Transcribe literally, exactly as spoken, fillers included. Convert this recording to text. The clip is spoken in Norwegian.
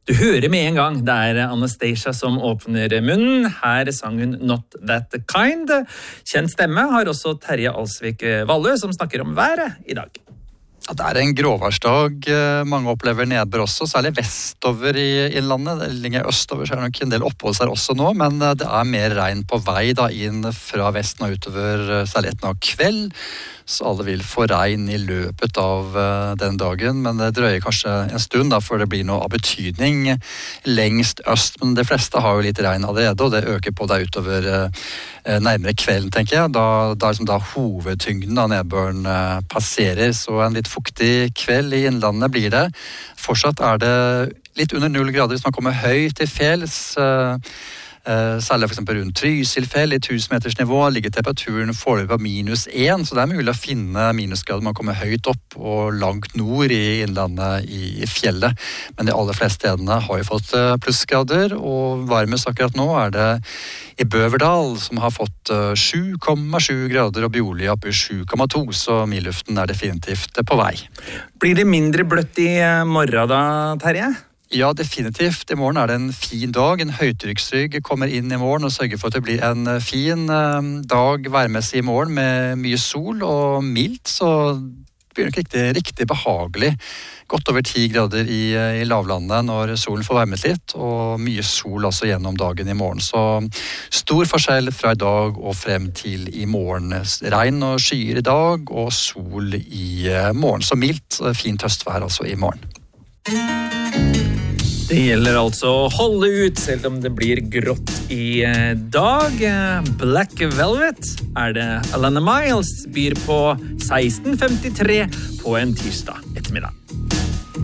Du hører med en gang, det er Anastacia som åpner munnen. Her sang hun Not That Kind. Kjent stemme har også Terje Alsvik Valle, som snakker om været i dag. Ja, det er en gråværsdag. Mange opplever nedbør også, særlig vestover i innlandet. Lenger østover så er det nok en del oppholds her også nå, men det er mer regn på vei da, inn fra vesten og utover, særlig etter nå kveld. Så alle vil få regn i løpet av uh, den dagen, men det drøyer kanskje en stund da, før det blir noe av betydning lengst øst. Men de fleste har jo litt regn allerede, og det øker på deg utover uh, nærmere kvelden, tenker jeg. Da, da, liksom, da hovedtyngden av nedbøren uh, passerer, så en litt fuktig kveld i innlandet blir det. Fortsatt er det litt under null grader hvis man kommer høyt til fjells. Uh, Uh, særlig for eksempel rundt Trysilfjell i tusen meters nivå ligger temperaturen foreløpig på minus én, så det er mulig å finne minusgrader man kommer høyt opp og langt nord i innlandet i, i fjellet. Men de aller fleste stedene har jo fått uh, plussgrader, og varmest akkurat nå er det i Bøverdal som har fått uh, sju komma sju grader og Bjorli oppe i sju komma to, så mildluften er definitivt på vei. Blir det mindre bløtt i morgen da, Terje? Ja, definitivt. I morgen er det en fin dag. En høytrykksrygg kommer inn i morgen og sørger for at det blir en fin dag værmessig i morgen med mye sol og mildt, så det blir nok riktig, riktig behagelig. Godt over ti grader i, i lavlandet når solen får varmet litt, og mye sol også gjennom dagen i morgen. Så stor forskjell fra i dag og frem til i morgen. Regn og skyer i dag, og sol i morgen. Så mildt, fint høstvær altså i morgen. Det gjelder altså å holde ut selv om det blir grått i dag. Black Velvet er det Alana Miles byr på seksten femtitre på en tirsdag ettermiddag.